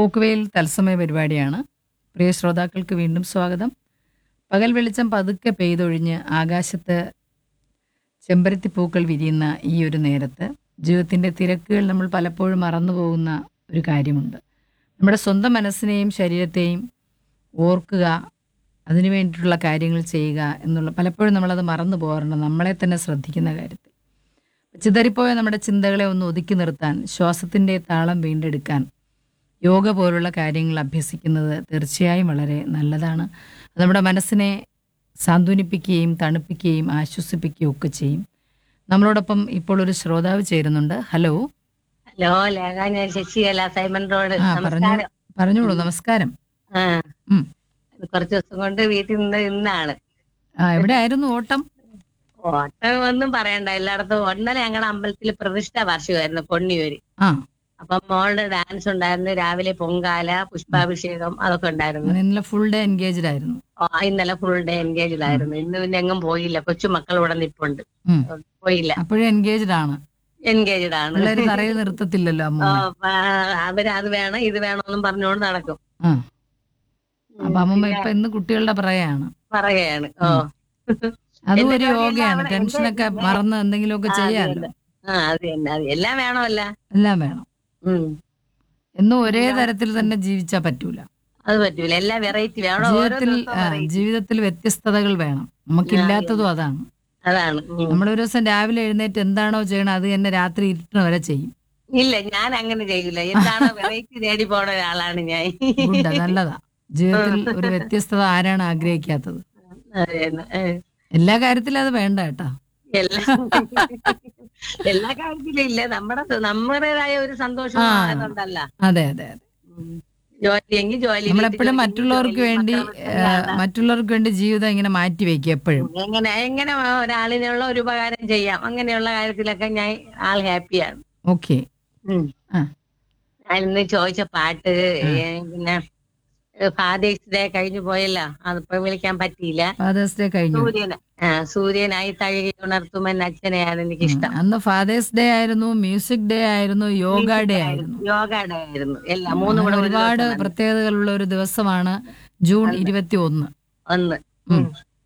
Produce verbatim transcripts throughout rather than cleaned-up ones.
പോക്കുവെയിൽ തത്സമയ പരിപാടിയാണ്. പ്രിയ ശ്രോതാക്കൾക്ക് വീണ്ടും സ്വാഗതം. പകൽ വെളിച്ചം പതുക്കെ പെയ്തൊഴിഞ്ഞ് ആകാശത്ത് ചെമ്പരത്തിപ്പൂക്കൾ വിരിയുന്ന ഈ ഒരു നേരത്ത് ജീവിതത്തിൻ്റെ തിരക്കുകൾ നമ്മൾ പലപ്പോഴും മറന്നു പോകുന്ന ഒരു കാര്യമുണ്ട്. നമ്മുടെ സ്വന്തം മനസ്സിനെയും ശരീരത്തെയും ഓർക്കുക, അതിനു വേണ്ടിയിട്ടുള്ള കാര്യങ്ങൾ ചെയ്യുക എന്നുള്ള പലപ്പോഴും നമ്മളത് മറന്നു പോകാറുണ്ട്, നമ്മളെ തന്നെ ശ്രദ്ധിക്കുന്ന കാര്യത്തിൽ. ചിതറിപ്പോയ നമ്മുടെ ചിന്തകളെ ഒന്ന് ഒതുക്കി നിർത്താൻ, ശ്വാസത്തിൻ്റെ താളം വീണ്ടെടുക്കാൻ യോഗ പോലുള്ള കാര്യങ്ങൾ അഭ്യസിക്കുന്നത് തീർച്ചയായും വളരെ നല്ലതാണ്. അത് നമ്മുടെ മനസ്സിനെ സാന്ത്വനിപ്പിക്കുകയും തണുപ്പിക്കുകയും ആശ്വസിപ്പിക്കുകയും ഒക്കെ ചെയ്യും. നമ്മളോടൊപ്പം ഇപ്പോൾ ഒരു ശ്രോതാവ് ചേരുന്നുണ്ട്. ഹലോ. ഹലോ ലേഖ, ഞാൻ ശശികല, സൈമൺ റോഡ്. ആ പറഞ്ഞു നമസ്കാരം. പറഞ്ഞോളൂ. നമസ്കാരം. ആ ഉം. കുറച്ച് ദിവസം കൊണ്ട് വീട്ടിൽ നിന്ന് ഇന്നാണ്. ആ എവിടെ ആയിരുന്നു ഓട്ടം? ഓട്ടം ഒന്നും പറയണ്ട, എല്ലായിടത്തും. ഇന്നലെ ഞങ്ങളുടെ അമ്പലത്തിൽ പ്രതിഷ്ഠ വാർഷികമായിരുന്നു, പൊന്നിയൂര്. ആ അപ്പൊ മോളുടെ ഡാൻസ് ഉണ്ടായിരുന്നു, രാവിലെ പൊങ്കാല, പുഷ്പാഭിഷേകം, അതൊക്കെ ഉണ്ടായിരുന്നു. അങ്ങനെ ഇന്നലെ ഫുൾ ഡേ എൻഗേജ്ഡ് ആയിരുന്നു. ആ, ഇന്നലെ ഫുൾ ഡേ എൻഗേജ്ഡ് ആയിരുന്നു. ഇന്ന് പിന്നെ എങ്ങും പോയില്ല, കൊച്ചു മക്കൾ ഇവിടെ നിപ്പുണ്ട്, ഉം. പോയില്ല. അപ്പോഴും എൻഗേജ്ഡ് ആണ്. എൻഗേജ്ഡ് ആണ്. പിള്ളേര് തറയിൽ നിർത്തത്തില്ലല്ലോ അമ്മ. ആ, അവര് അത് വേണം ഇത് വേണമെന്നും പറഞ്ഞുകൊണ്ട് നടക്കും. ആ അപ്പൊ അമ്മമ്മ ഇപ്പൊ ഇന്ന് കുട്ടികളുടെ പറയാണ്. പറയുകയാണ്. ഓ അതും എന്റെ ഒരു ജോലിയെല്ലാം യോഗയാണ്. അവിടെ- ടെൻഷനൊക്കെ എന്റെ- മറന്ന് എന്തെങ്കിലുമൊക്കെ ആ, അത് ചെയ്യാമല്ലോ. തന്നെ. ആ അത് തന്നെ, അത് എല്ലാം വേണമല്ല. എല്ലാം വേണം. ഉം. എന്നും ഒരേ തരത്തിൽ തന്നെ ജീവിച്ചാ പറ്റൂല. അത് പറ്റൂല, എല്ലാ വെറൈറ്റി വേണം. ഓരോ ജീവിതത്തിൽ ദിവസവും ആ, variety. ജീവിതത്തിൽ വ്യത്യസ്തതകൾ വേണം. നമുക്കില്ലാത്തതും അതാണ്. അതാണ്. ഉം. നമ്മളൊരു ദിവസം രാവിലെ എഴുന്നേറ്റ് എന്താണോ ചെയ്യണം അത് തന്നെ രാത്രി ഇരുട്ടിന് വരെ ചെയ്യും. ഇല്ല, ഞാൻ അങ്ങനെ ചെയ്യില്ല. എന്താണോ വെറൈറ്റി തേടി പോണ ഒരാളാണ് ഞാൻ. ഗുഡ്, നല്ലതാ. ജീവിതത്തിൽ ഒരു വ്യത്യസ്തത ആരാണ് ആഗ്രഹിക്കാത്തത്? അത് തന്നെ. ഏ. എല്ലാ കാര്യത്തിലും അത് വേണ്ട കേട്ടാ. എല്ലാ എല്ലാ കാര്യത്തിലും ഇല്ല, നമ്മുടെ നമ്മുടേതായ ഒരു സന്തോഷം ആ. അതുണ്ടല്ല. അതെ അതെ അതെ. ജോലി എങ്കിൽ ജോലി, നമ്മളെപ്പോഴും വീട്ടു മറ്റുള്ളവർക്ക് ജോലി, വേണ്ടി മക്കളുടെ ആ, കല്യാണം. മറ്റുള്ളവർക്ക് വേണ്ടി ജീവിതം ഇങ്ങനെ മാറ്റി വെക്കുക എപ്പോഴും. എങ്ങനെ എങ്ങനെ ഒരാളിനുള്ള ഒരു ഉപകാരം ചെയ്യാം, അങ്ങനെയുള്ള കാര്യത്തിലൊക്കെ ഞാൻ ആൾ ഹാപ്പിയാണ്. ഓക്കെ. ഉം. ആ ഞാൻ ഇന്ന് ചോദിച്ച പാട്ട്, ഏ, പിന്നെ ഫാദേഴ്സ് ഡേ കഴിഞ്ഞു പോയല്ലോ, അതിപ്പോ വിളിക്കാൻ പറ്റിയില്ല. ഫാദേഴ്സ് ഡേ കഴിഞ്ഞു. സൂര്യന് ആ സൂര്യനായി തഴുകി ഉണർത്തുമെന്ന് അച്ഛനെയാണ് ഉം. എനിക്കിഷ്ടം. അന്ന് ഫാദേഴ്സ് ഡേ ആയിരുന്നു, മ്യൂസിക് ഡേ ആയിരുന്നു, യോഗ ഡേ ആയിരുന്നു. യോഗ ഡേ ആയിരുന്നു, എല്ലാം മൂന്നും അങ്ങനെ കൂടെ ഒരു ഒരുപാട് ദിവസം തന്നെ. പ്രത്യേകതകളുള്ള ഒരു ദിവസമാണ് ജൂൺ ഇരുപത്തി ഒന്ന്. ഒന്ന്. ഉം.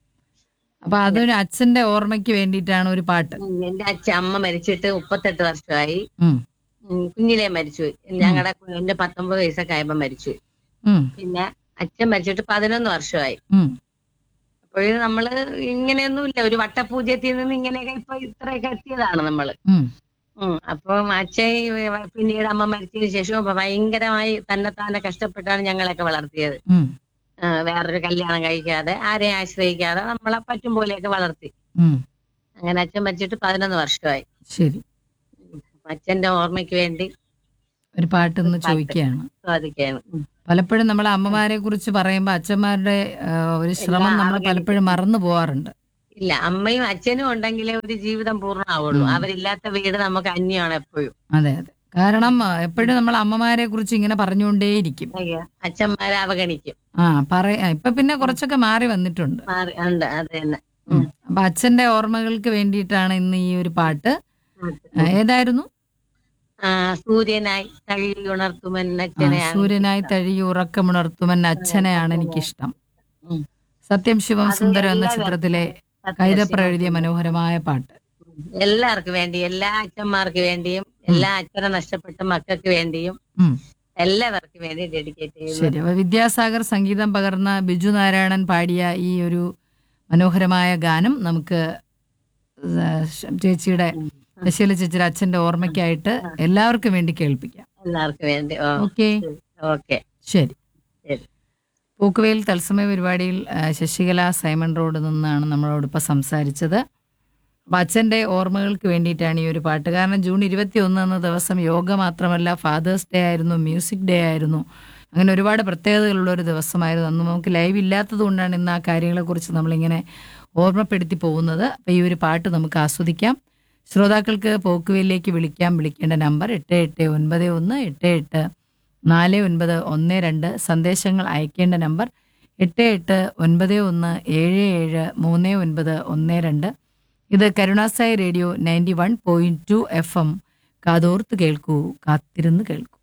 അപ്പൊ അതൊരു അച്ഛന്റെ ഓർമ്മയ്ക്ക് വേണ്ടിയിട്ടാണ് ഒരു പാട്ട്. ഉം. എന്റെ അച്ഛൻ അമ്മ മരിച്ചിട്ട് മുപ്പത്തെട്ട് വർഷമായി. ഉം. ഉം. കുഞ്ഞിലേ മരിച്ചുപോയി. ഞങ്ങളുടെ എന്റെ പത്തൊമ്പത് വയസ്സൊക്കെ ആയപ്പോ മരിച്ചുപോയി. ഉം. പിന്നെ അച്ഛൻ മരിച്ചിട്ട് പതിനൊന്ന് വർഷമായി. ഉം. അപ്പോഴും നമ്മള് ഇങ്ങനെയൊന്നുമില്ല, ഒരു വട്ടപൂജ്യത്തിൽ നിന്ന് ഇങ്ങനെയൊക്കെ ഇപ്പൊ ഇത്രയൊക്കെ എത്തിയതാണ് നമ്മള്. ഉം. ഉം. അപ്പം അച്ഛൻ പിന്നീട് അമ്മ മരിച്ചതിന് ശേഷം അപ്പൊ ഭയങ്കരമായി തന്നെത്താനെ കഷ്ടപ്പെട്ടാണ് ഞങ്ങളെയൊക്കെ വളർത്തിയത്. ഉം. ആ, വേറൊരു കല്യാണം കഴിക്കാതെ ആരെയും ആശ്രയിക്കാതെ നമ്മളെ പറ്റും പോലെയൊക്കെ വളർത്തി. ഉം. അങ്ങനെ അച്ഛൻ മരിച്ചിട്ട് പതിനൊന്ന് വർഷമായി. ശരി. അച്ഛന്റെ ഓർമ്മയ്ക്ക് വേണ്ടി ഒരു പാട്ട് ഇന്ന് ചോദിക്കുകയാണ്. സാധിക്കുകയാണ്. ഉം. പലപ്പോഴും നമ്മൾ അമ്മമാരെ കുറിച്ച് പറയുമ്പോൾ അച്ഛന്മാരുടെ ആ, ഒരു ശ്രമം നമ്മൾ പലപ്പോഴും മറന്നു പോവാറുണ്ട്. ഇല്ല, അമ്മയും അച്ഛനും ഉണ്ടെങ്കിലേ ഒരു ജീവിതം പൂർണ്ണമാവുള്ളൂ. ഉം. അവരില്ലാത്ത വീട് നമുക്ക് അന്യമാണ് എപ്പോഴും. അതെ അതെ. കാരണം എപ്പോഴും നമ്മൾ അമ്മമാരെ കുറിച്ച് ഇങ്ങനെ പറഞ്ഞുകൊണ്ടേയിരിക്കും. അയ്യോ, അച്ഛന്മാരെ അവഗണിക്കും. ആ പറയാ ഇപ്പൊ പിന്നെ കുറച്ചൊക്കെ മാറി വന്നിട്ടുണ്ട്. മാറി ഉണ്ട്, അത് തന്നെ. ഉം. അപ്പൊ അച്ഛന്റെ ഓർമ്മകൾക്ക് വേണ്ടിയിട്ടാണ് ഇന്ന് ഈ ഒരു പാട്ട്. ആ, ഏതായിരുന്നു? ആ, സൂര്യനായി തള്ളി ഉണർത്തുമെന്ന് ആ, അച്ഛനെയാണ്. സൂര്യനായി തഴുകി ഉറക്കമുണർത്തുമെൻ അച്ഛനെയാണ് എനിക്കിഷ്ടം. ഉം. സത്യം ശിവം അത് സുന്ദരം എന്ന എല്ലാവർക്കും ചിത്രത്തിലെ കൈതപ്ര എഴുതിയ മനോഹരമായ പാട്ട്. എല്ലാവർക്കും വേണ്ടി, എല്ലാ അച്ഛന്മാർക്ക് വേണ്ടിയും, എല്ലാ അച്ഛനെ നഷ്ടപ്പെട്ട മക്കൾക്ക് വേണ്ടിയും, ഉം. എല്ലാവർക്കും വേണ്ടി ഡെഡിക്കേറ്റ് ചെയ്യുന്നു. ശരി. അപ്പൊ വിദ്യാസാഗർ സംഗീതം പകർന്ന ബിജു നാരായണൻ പാടിയ ഈ ഒരു മനോഹരമായ ഗാനം നമുക്ക് ചേച്ചിയുടെ ശശീല ചേച്ചിയുടെ അച്ഛന്റെ ഓർമ്മയ്ക്കായിട്ട് എല്ലാവർക്കും വേണ്ടി കേൾപ്പിക്കാം. എല്ലാവർക്കും വേണ്ടി. ഓക്കെ. ഓക്കെ. ശരി. ശരി. പൂക്കുവെയിൽ തത്സമയ പരിപാടിയിൽ ആ, ശശികല സൈമൺ റോഡ് നിന്നാണ് നമ്മളോടൊപ്പം സംസാരിച്ചത്. അപ്പം അച്ഛൻ്റെ ഓർമ്മകൾക്ക് വേണ്ടിയിട്ടാണ് ഈ ഒരു പാട്ട്. കാരണം ജൂൺ ഇരുപത്തി ഒന്ന് എന്ന ദിവസം യോഗ മാത്രമല്ല, ഫാദേഴ്സ് ഡേ ആയിരുന്നു, മ്യൂസിക് ഡേ ആയിരുന്നു. അങ്ങനെ ഒരുപാട് പ്രത്യേകതകളുള്ള ഒരു ദിവസമായിരുന്നു. അന്ന് നമുക്ക് ലൈവ് ഇല്ലാത്തത് കൊണ്ടാണ് ഇന്ന് ആ കാര്യങ്ങളെക്കുറിച്ച് നമ്മളിങ്ങനെ ഓർമ്മപ്പെടുത്തി പോകുന്നത്. അപ്പം ഈ ഒരു പാട്ട് നമുക്ക് ആസ്വദിക്കാം. ശ്രോതാക്കൾക്ക് പോക്കുവെയിലേക്ക് വിളിക്കാം. വിളിക്കേണ്ട നമ്പർ എട്ട് എട്ട് ഒൻപത് ഒന്ന് എട്ട് എട്ട് നാല് ഒൻപത് ഒന്ന് രണ്ട്. സന്ദേശങ്ങൾ അയക്കേണ്ട നമ്പർ എട്ട് എട്ട് ഒൻപത് ഒന്ന് ഏഴ് ഏഴ് മൂന്ന് ഒൻപത് ഒന്ന് രണ്ട്. ഇത് Karunasai radio ninety one point two F M. കാതോർത്ത് കേൾക്കൂ, കാത്തിരുന്ന് കേൾക്കൂ.